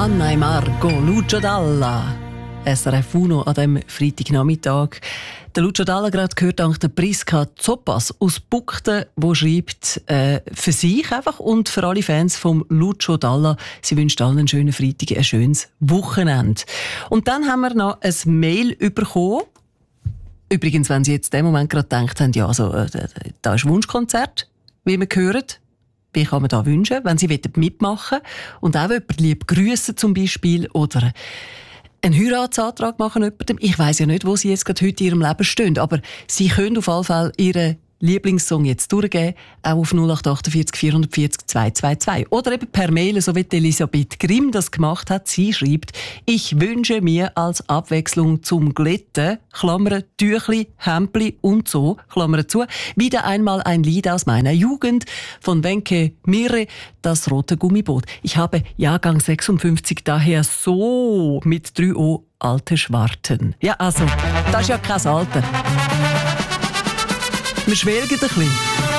Anna e Marco, Lucio Dalla. SRF Uno an diesem Freitagnachmittag. Der Lucio Dalla gerade gehört dank der Priska Zoppas aus Buchten, die schreibt für sich einfach und für alle Fans von Lucio Dalla. Sie wünscht allen einen schönen Freitag, ein schönes Wochenende. Und dann haben wir noch ein Mail bekommen. Übrigens, wenn Sie jetzt in dem Moment gerade gedacht haben, ja, also, da ist Wunschkonzert, wie wir hören. Wie kann man da wünschen, wenn Sie mitmachen wollen und auch jemanden lieb grüssen zum Beispiel oder einen Heiratsantrag machen jemandem. Ich weiss ja nicht, wo Sie jetzt gerade heute in Ihrem Leben stehen, aber Sie können auf alle Fälle Ihren Lieblingssong jetzt durchgeben, auch auf 0848 440 222. Oder eben per Mail, so wie Elisabeth Grimm das gemacht hat. Sie schreibt, ich wünsche mir als Abwechslung zum Glätten, Klammern, Tüchli, Hempli und so, Klammern zu, wieder einmal ein Lied aus meiner Jugend von Wenke Mirre, das rote Gummiboot. Ich habe Jahrgang 56, daher so mit 3 O alte Schwarten. Ja, also, das ist ja kein Alter. Wir schwelgen ein bisschen.